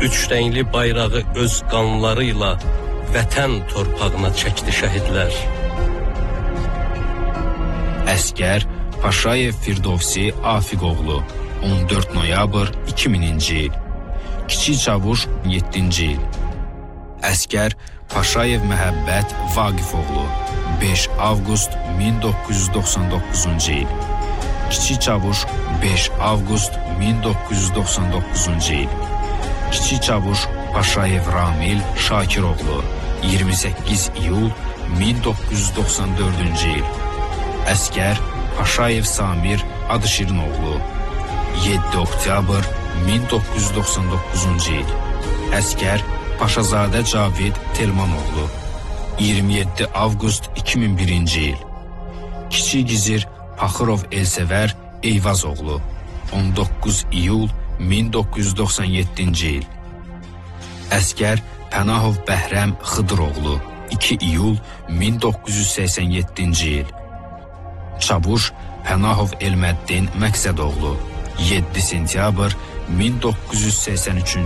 üç rəngli bayrağı öz qanlarıyla vətən torpağına çəkdi şəhidlər. Əskər Paşayev Firdovsi Afiqoğlu 14 noyabr 2000-ci il. Kiçik Çavuş 7-ci il. Əskər Paşayev Məhəbbət Vaqifoğlu 5 avqust 1999-cu il. Kiçik Çavuş 5 avqust 1999-cu il. Kiçik Çavuş Paşayev Ramil Şakiroğlu 28 iyul 1994-cü il. Əskər Paşayev Samir Adışirinoğlu 7 oktyabr 1999-cu il. Əskər Paşazadə Cavid Telmanoğlu 27 avqust 2001-ci il. Kiçik Gizir Paxırov Elsəvər Eyvazoğlu 19 iyul 1997-ci il. Əskər Pənahov Bəhrəm Xıdıroğlu 2 iyul 1987-ci il. Çavuş Pənahov Elməddin Məqsədoğlu 7 sentyabr 1983-cü